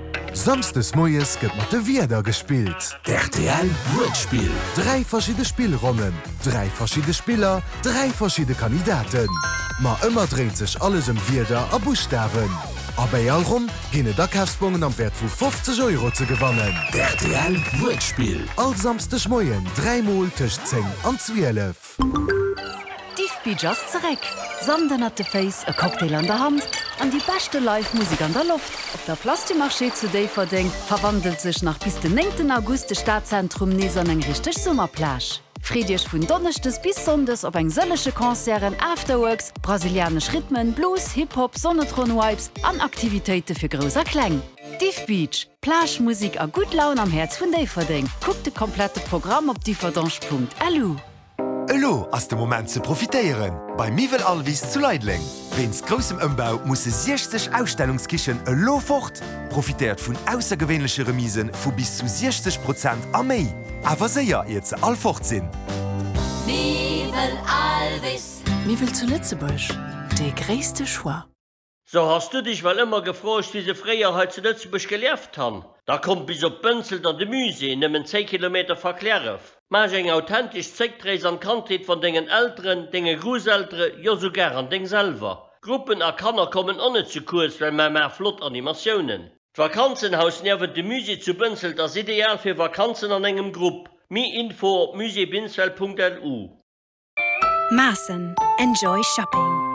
Samstes Moies gëtt mat de Wieder gespielt. RTL Wortspiel. 3 verschiedene Spielrunden, 3 verschiedene Spieler, 3 verschiedene Kandidaten. Ma immer dreht sich alles Wieder a Buchstaben. Aber allrum ginne Dackhaftspunen am Wert vu 50 € zu gewannen. RTL Wortspiel. All samstes Moien 3 Mal tisch 10 an 12. Be just zurück. Sanden hat de Face, a Cocktail an der Hand, an die beste Live-Musik an der Luft. Auf der Plastimarché zu Daverding verwandelt sich nach bis den 9. August das Stadtzentrum Neson eng richtig Sommerplage. Friedrich vun Donnerchtes bis Sondes op eng sëllesche Konzeren, Afterworks, brasilianisch Rhythmen, Blues, Hip-Hop, Sonnetron-Vibes an Aktivitäten für größer Klang. Div Beach, Plagemusik a gut Laune am Herz von Daverding. Guck de komplette Programm op differdange.lu. Elo ass dem Moment ze profitéieren. Bei Mivel Alvis zu Leidling. Wens grossem Ëmbau musse 60 Ausstellungskichen elo fort. Profitiert vun aussergewwenlesche Remisen vu bis zu 60% a méi. Awer séier ihr ze all fortsinn. Mivel Alvis. Mivel zu Lützebusch, de gréste Choix. So hast du dich wel immer gefragt, wie se Fréierheit zu Lützebusch gelehrt han. Da kommt bis op Bënzelt an de Muse nëmmen 10 Kilometer verkläreuf. Mach eng authentisch Zeckdrees an Kantrit von dingen Älteren, dinge Gruseltere, jo sogar an Ding selber. Gruppen a Kanner kommen onne zu Kurs, wenn man mehr Flott Animationen. Vakanzenhaus nirwet de Muse zu Bënzelt as ideal fir Vakanzen an engem Grupp. Mi info musebinsfeld.lu. Massen. Enjoy shopping.